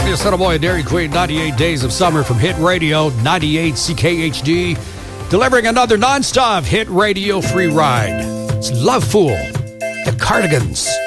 Yes, little boy, Dairy Queen, 98 Days of Summer from Hit Radio, 98 CKHD, delivering another non-stop hit radio free ride. It's Love Fool, the Cardigans.